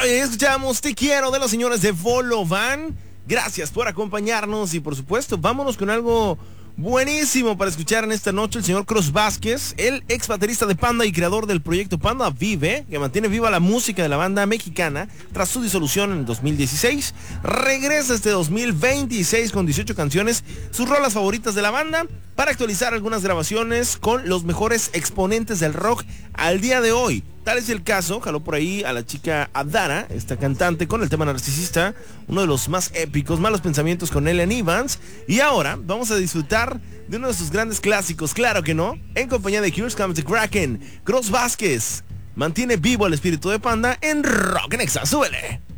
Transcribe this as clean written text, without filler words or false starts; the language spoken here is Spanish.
Claro, y escuchamos Te Quiero de los señores de Bolovan. Gracias por acompañarnos y por supuesto, vámonos con algo buenísimo para escuchar en esta noche. El señor Cruz Vázquez, el ex baterista de Panda y creador del proyecto Panda Vive, que mantiene viva la música de la banda mexicana tras su disolución en 2016, regresa este 2026 con 18 canciones, sus rolas favoritas de la banda, para actualizar algunas grabaciones con los mejores exponentes del rock al día de hoy. Tal es el caso, jaló por ahí a la chica Adara, esta cantante, con el tema Narcisista, uno de los más épicos, Malos Pensamientos con Ellen Evans. Y ahora vamos a disfrutar de uno de sus grandes clásicos, claro que no, en compañía de Here Comes the Kraken. Cruz Vázquez mantiene vivo el espíritu de Panda en Rock Nexa. ¡Súbele!